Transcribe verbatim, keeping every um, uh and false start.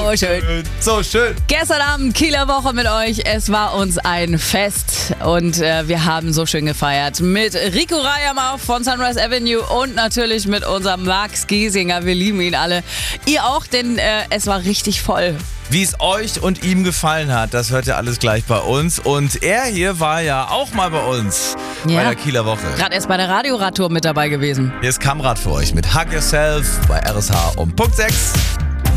So schön. So schön. Gestern Abend Kieler Woche mit euch. Es war uns ein Fest und äh, wir haben so schön gefeiert. Mit Rico Reyermauch von Sunrise Avenue und natürlich mit unserem Max Giesinger. Wir lieben ihn alle. Ihr auch, denn äh, es war richtig voll. Wie es euch und ihm gefallen hat, das hört ihr alles gleich bei uns. Und er hier war ja auch mal bei uns Ja. bei der Kieler Woche. Gerade erst bei der Radioradtour mit dabei gewesen. Hier ist Kamrat für euch mit Hug Yourself bei R S H um Punkt sechs.